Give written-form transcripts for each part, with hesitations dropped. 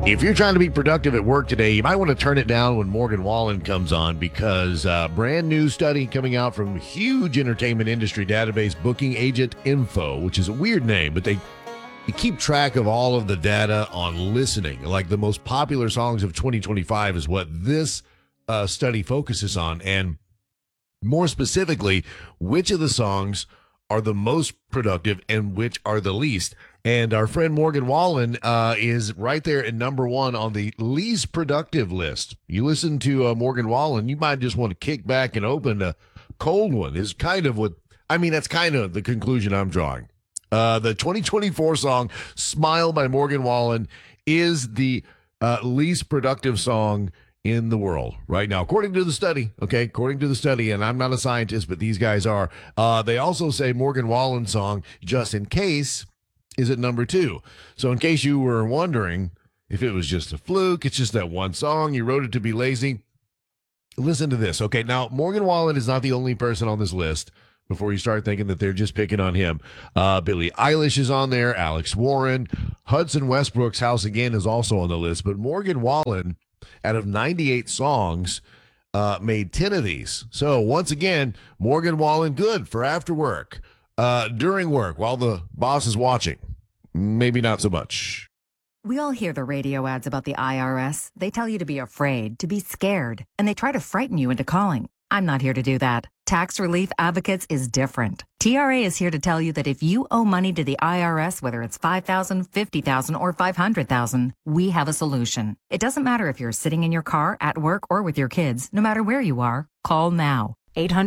If you're trying to be productive at work today, you might want to turn it down when Morgan Wallen comes on because brand new study coming out from huge entertainment industry database Booking Agent Info, which is a weird name, but they keep track of all of the data on listening. Like the most popular songs of 2025 is what this study focuses on. And more specifically, which of the songs are the most productive and which are the least. And our friend Morgan Wallen is right there at number one on the least productive list. You listen to Morgan Wallen, you might just want to kick back and open a cold one. Is kind of that's kind of the conclusion I'm drawing. The 2024 song Smile by Morgan Wallen is the least productive song in the world right now, according to the study. Okay, according to the study, and I'm not a scientist, but these guys are. They also say Morgan Wallen's song, Just in Case, is at number two. So in case you were wondering if it was just a fluke, it's just that one song, you wrote it to be lazy. Listen to this. Okay, now Morgan Wallen is not the only person on this list before you start thinking that they're just picking on him. Billie Eilish is on there, Alex Warren, Hudson Westbrook's House Again is also on the list, but Morgan Wallen, out of 98 songs, made 10 of these. So once again, Morgan Wallen, good for after work. During work, while the boss is watching, maybe not so much. We all hear the radio ads about the IRS. They tell you to be afraid, to be scared, and they try to frighten you into calling. I'm not here to do that. Tax Relief Advocates is different. TRA is here to tell you that if you owe money to the IRS, whether it's $5,000, $50,000, or $500,000, we have a solution. It doesn't matter if you're sitting in your car, at work, or with your kids. No matter where you are, call now.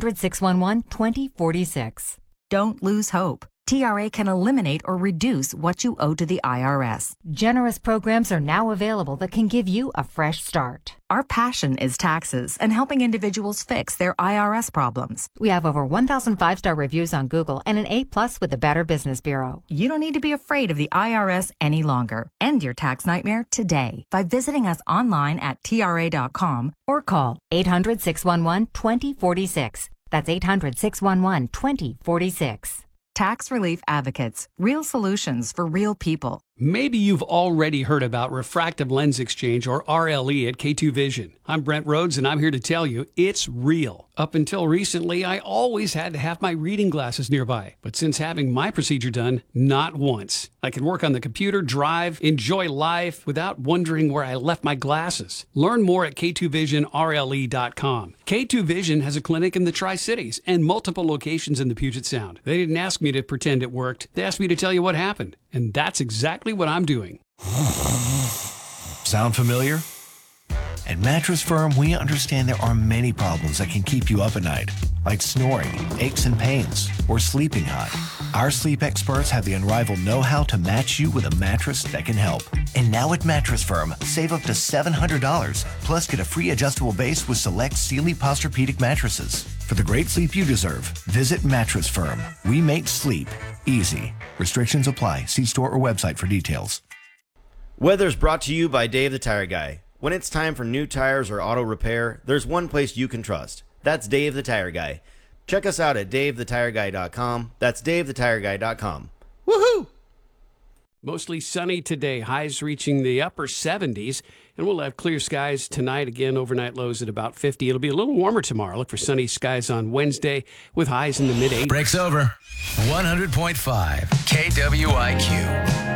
800-611-2046. Don't lose hope. TRA can eliminate or reduce what you owe to the IRS. Generous programs are now available that can give you a fresh start. Our passion is taxes and helping individuals fix their IRS problems. We have over 1,000 5-star reviews on Google and an A+ with the Better Business Bureau. You don't need to be afraid of the IRS any longer. End your tax nightmare today by visiting us online at TRA.com or call 800-611-2046. That's 800-611-2046. Tax Relief Advocates, real solutions for real people. Maybe you've already heard about refractive lens exchange, or RLE, at K2 Vision. I'm Brent Rhodes, and I'm here to tell you it's real. Up until recently, I always had to have my reading glasses nearby. But since having my procedure done, not once. I can work on the computer, drive, enjoy life without wondering where I left my glasses. Learn more at K2VisionRLE.com. K2 Vision has a clinic in the Tri-Cities and multiple locations in the Puget Sound. They didn't ask me to pretend it worked. They asked me to tell you what happened. And that's exactly what I'm doing. Sound familiar? At Mattress Firm, we understand there are many problems that can keep you up at night, like snoring, aches and pains, or sleeping hot. Our sleep experts have the unrivaled know-how to match you with a mattress that can help. And now at Mattress Firm, save up to $700, plus get a free adjustable base with select Sealy Posturepedic mattresses. For the great sleep you deserve, visit Mattress Firm. We make sleep easy. Restrictions apply. See store or website for details. Weather's brought to you by Dave the Tire Guy. When it's time for new tires or auto repair, there's one place you can trust. That's Dave the Tire Guy. Check us out at DaveTheTireGuy.com. That's DaveTheTireGuy.com. Woohoo! Mostly sunny today, highs reaching the upper 70s, and we'll have clear skies tonight. Again, overnight lows at about 50. It'll be a little warmer tomorrow. Look for sunny skies on Wednesday with highs in the mid-80s. Breaks over. 100.5 KWIQ.